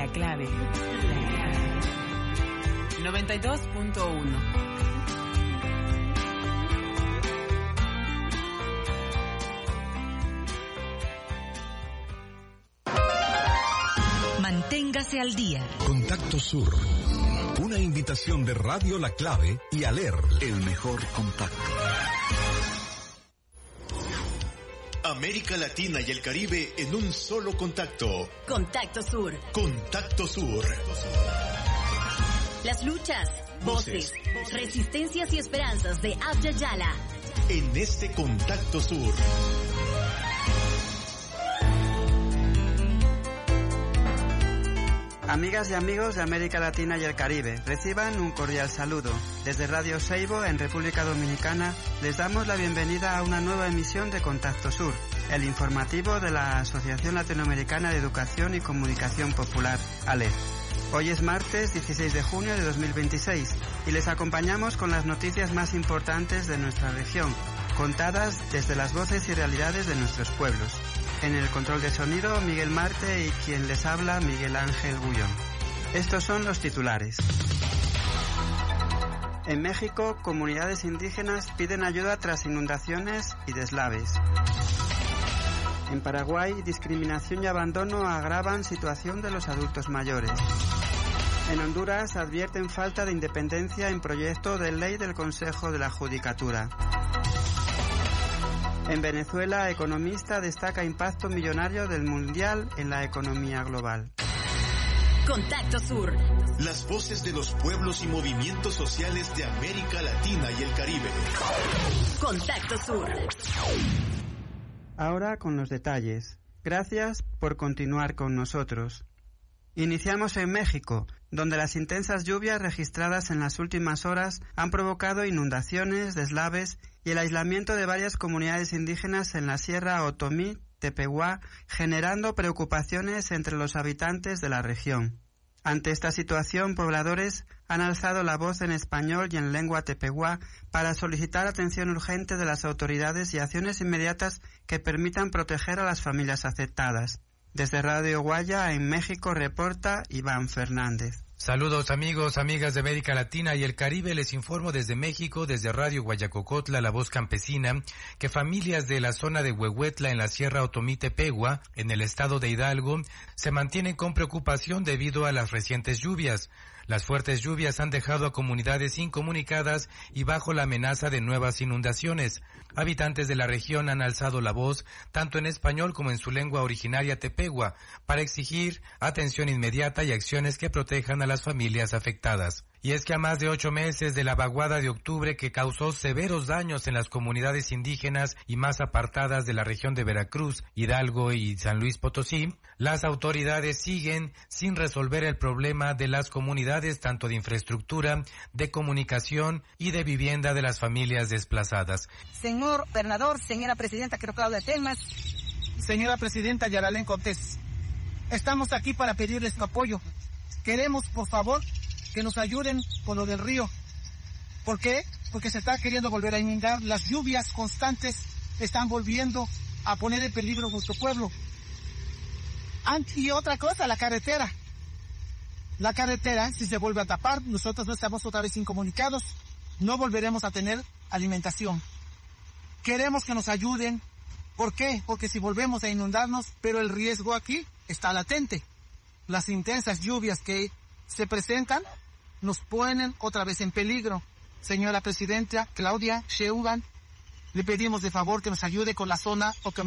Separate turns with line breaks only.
La clave. 92.1.
Manténgase al día.
Contacto Sur. Una invitación de Radio La Clave y ALER, el mejor contacto. América Latina y el Caribe en un solo contacto.
Contacto Sur.
Contacto Sur.
Las luchas, voces, resistencias y esperanzas de Abya Yala.
En este Contacto Sur.
Amigas y amigos de América Latina y el Caribe, reciban un cordial saludo. Desde Radio Seibo, en República Dominicana, les damos la bienvenida a una nueva emisión de Contacto Sur, el informativo de la Asociación Latinoamericana de Educación y Comunicación Popular, ALER. Hoy es martes 16 de junio de 2026 y les acompañamos con las noticias más importantes de nuestra región, contadas desde las voces y realidades de nuestros pueblos. En el control de sonido, Miguel Marte y quien les habla, Miguel Ángel Gullón. Estos son los titulares. En México, comunidades indígenas piden ayuda tras inundaciones y deslaves. En Paraguay, discriminación y abandono agravan situación de los adultos mayores. En Honduras, advierten falta de independencia en proyecto de ley del Consejo de la Judicatura. En Venezuela, economista destaca impacto millonario del mundial en la economía global.
Contacto Sur.
Las voces de los pueblos y movimientos sociales de América Latina y el Caribe.
Contacto Sur.
Ahora con los detalles. Gracias por continuar con nosotros. Iniciamos en México, donde las intensas lluvias registradas en las últimas horas han provocado inundaciones, deslaves y el aislamiento de varias comunidades indígenas en la Sierra Otomí, Tepehuá, generando preocupaciones entre los habitantes de la región. Ante esta situación, pobladores han alzado la voz en español y en lengua tepehuá para solicitar atención urgente de las autoridades y acciones inmediatas que permitan proteger a las familias afectadas. Desde Radio Guaya, en México, reporta Iván Fernández.
Saludos amigos, amigas de América Latina y el Caribe, les informo desde México, desde Radio Guayacocotla, La Voz Campesina, que familias de la zona de Huehuetla en la Sierra Otomí Tepehua, en el estado de Hidalgo, se mantienen con preocupación debido a las recientes lluvias. Las fuertes lluvias han dejado a comunidades incomunicadas y bajo la amenaza de nuevas inundaciones. Habitantes de la región han alzado la voz, tanto en español como en su lengua originaria tepehua, para exigir atención inmediata y acciones que protejan a las familias afectadas. Y es que a más de 8 meses de la vaguada de octubre que causó severos daños en las comunidades indígenas y más apartadas de la región de Veracruz, Hidalgo y San Luis Potosí, las autoridades siguen sin resolver el problema de las comunidades, tanto de infraestructura, de comunicación y de vivienda de las familias desplazadas.
Señor gobernador, señora presidenta, quiero Claudia Telmas, señora presidenta Yaralén Cortés, estamos aquí para pedirles su apoyo. Queremos, por favor, que nos ayuden con lo del río. ¿Por qué? Porque se está queriendo volver a inundar. Las lluvias constantes están volviendo a poner en peligro nuestro pueblo. Y otra cosa, la carretera. La carretera, si se vuelve a tapar, nosotros no estamos otra vez incomunicados, no volveremos a tener alimentación. Queremos que nos ayuden. ¿Por qué? Porque si volvemos a inundarnos, pero el riesgo aquí está latente. Las intensas lluvias que se presentan nos ponen otra vez en peligro. Señora presidenta Claudia Sheinbaum, le pedimos de favor que nos ayude con la zona